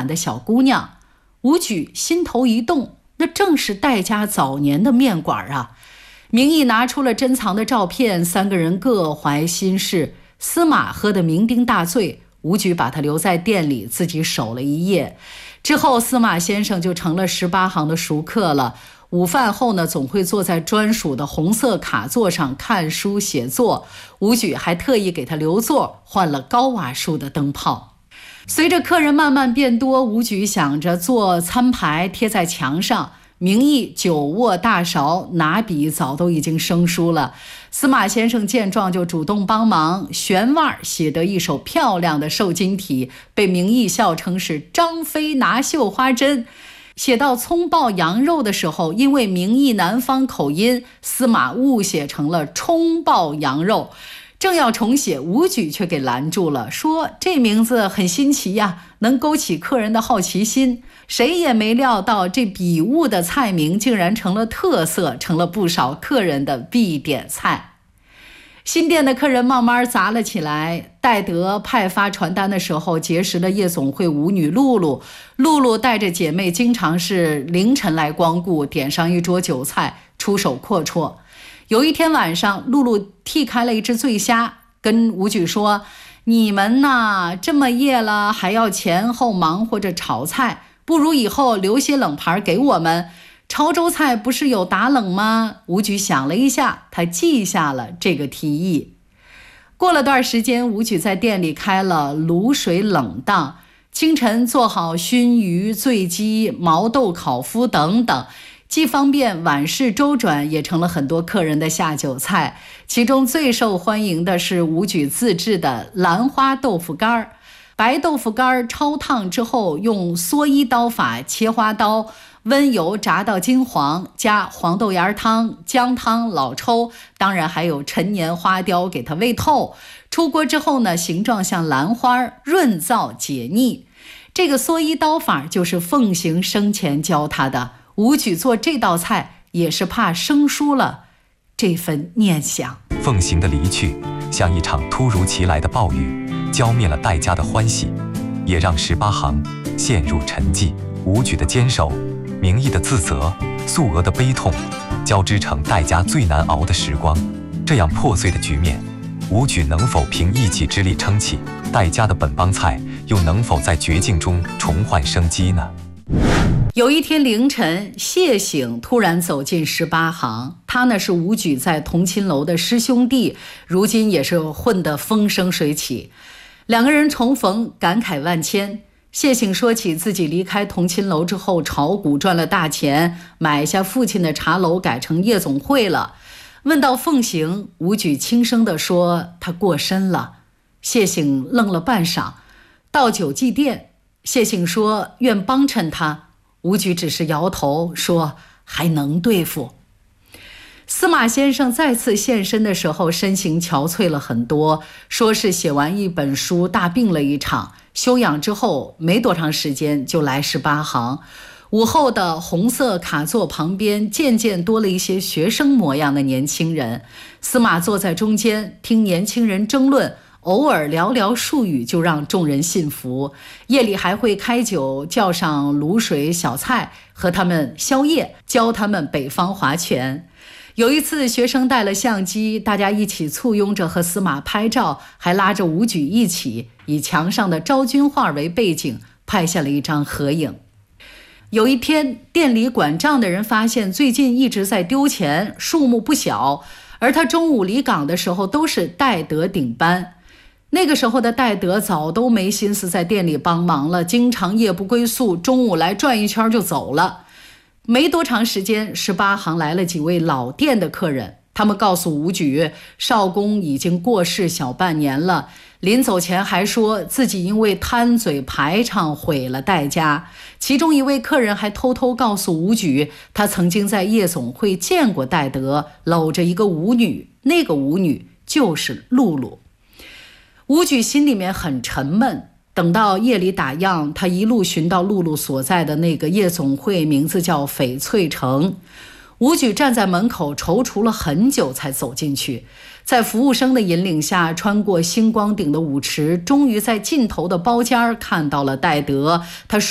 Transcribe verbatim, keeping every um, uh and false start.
懒的小姑娘。武举心头一动，那正是戴家早年的面馆啊。明义拿出了珍藏的照片，三个人各怀心事。司马喝得酩酊大醉，武举把他留在店里，自己守了一夜。之后司马先生就成了十八行的熟客了。午饭后呢，总会坐在专属的红色卡座上看书写作。武举还特意给他留座，换了高瓦数的灯泡。随着客人慢慢变多，武举想着做餐牌贴在墙上。名义久卧大勺，拿笔早都已经生疏了。司马先生见状就主动帮忙，悬腕写得一手漂亮的瘦金体，被名义笑称是张飞拿绣花针。写到葱爆羊肉的时候，因为名义南方口音，司马误写成了葱爆羊肉。正要重写，武举却给拦住了，说这名字很新奇呀，能勾起客人的好奇心。谁也没料到这笔误的菜名竟然成了特色，成了不少客人的必点菜。新店的客人慢慢砸了起来。戴德派发传单的时候，结识了夜总会舞女露露。露露带着姐妹经常是凌晨来光顾，点上一桌酒菜，出手阔绰。有一天晚上，露露剔开了一只醉虾，跟武举说：你们呐，这么夜了还要前后忙活着炒菜，不如以后留些冷盘给我们。潮州菜不是有打冷吗？武举想了一下，他记下了这个提议。过了段时间，武举在店里开了卤水冷档，清晨做好熏鱼、醉鸡、毛豆烤麸等等，既方便晚市周转，也成了很多客人的下酒菜。其中最受欢迎的是武举自制的兰花豆腐干。白豆腐干焯烫之后，用蓑衣刀法切花刀，温油炸到金黄，加黄豆芽汤、姜汤、老抽，当然还有陈年花雕给它煨透。出锅之后呢，形状像兰花，润燥解腻。这个蓑衣刀法就是奉行生前教他的。武举做这道菜也是怕生疏了这份念想。 奉行的离去像一场突如其来的暴雨，浇灭了戴家的欢喜，也让十八行陷入沉寂。武举的坚守，名义的自责，素娥的悲痛，交织成戴家最难熬的时光。这样破碎的局面，武举能否凭一己之力撑起？戴家的本帮菜又能否在绝境中重焕生机呢？ 有一天凌晨，谢醒突然走进十八行，他呢是武举在同亲楼的师兄弟，如今也是混得风生水起。两个人重逢，感慨万千。谢醒说起自己离开同亲楼之后，炒股赚了大钱，买下父亲的茶楼，改成夜总会了。问到奉行，武举轻声地说他过身了。谢醒愣了半晌，倒酒祭奠。谢醒说愿帮衬他，武举只是摇头说还能对付。司马先生再次现身的时候，身形憔悴了很多，说是写完一本书大病了一场，休养之后没多长时间就来十八行。午后的红色卡座旁边渐渐多了一些学生模样的年轻人，司马坐在中间听年轻人争论，偶尔寥寥数语就让众人信服。夜里还会开酒，叫上卤水小菜，和他们宵夜，教他们北方划拳。有一次学生带了相机，大家一起簇拥着和司马拍照，还拉着武举一起以墙上的昭君画为背景拍下了一张合影。有一天，店里管账的人发现最近一直在丢钱，数目不小，而他中午离岗的时候都是戴德顶班。那个时候的戴德早都没心思在店里帮忙了，经常夜不归宿，中午来转一圈就走了。没多长时间，十八行来了几位老店的客人，他们告诉武举，少公已经过世小半年了，临走前还说自己因为贪嘴排场毁了戴家。其中一位客人还偷偷告诉武举，他曾经在夜总会见过戴德搂着一个舞女，那个舞女就是露露。武举心里面很沉闷，等到夜里打烊，他一路寻到露露所在的那个夜总会，名字叫翡翠城。武举站在门口踌躇了很久才走进去，在服务生的引领下，穿过星光顶的舞池，终于在尽头的包间看到了戴德。他